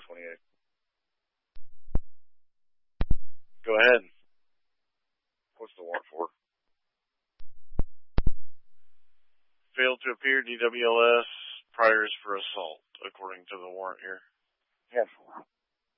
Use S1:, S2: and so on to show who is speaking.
S1: 28. Go ahead. What's the warrant for? Failed to appear, DWLS, priors for assault, according to the warrant here.
S2: Yes.